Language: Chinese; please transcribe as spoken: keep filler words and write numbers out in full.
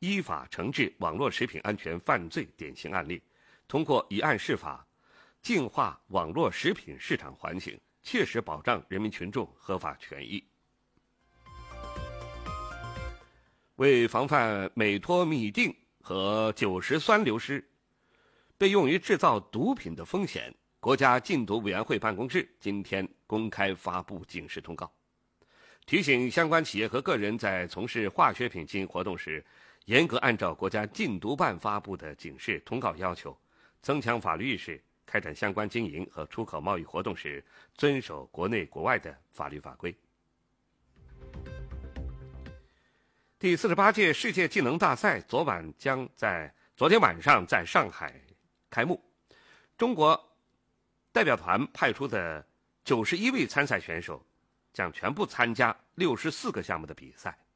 依法惩治网络食品安全犯罪典型案例，通过以案释法，净化网络食品市场环境，切实保障人民群众合法权益。为防范美托米定和酒石酸流失被用于制造毒品的风险，国家禁毒委员会办公室今天公开发布警示通告，提醒相关企业和个人在从事化学品经营活动时，严格按照国家禁毒办发布的警示通告要求，增强法律意识，开展相关经营和出口贸易活动时遵守国内国外的法律法规。第四十八届世界技能大赛昨晚将在昨天晚上在上海开幕。中国代表团派出的九十一位参赛选手将全部参加六十四个项目的比赛。